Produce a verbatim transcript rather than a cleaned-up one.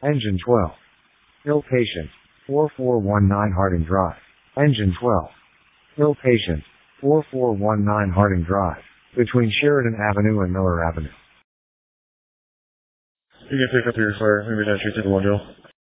Engine twelve. Ill patient. four four one nine Harding Drive. Engine twelve. Ill patient. four four one nine Harding Drive. Between Sheridan Avenue and Miller Avenue. You can pick up your fire. Maybe not you take a one, Joe.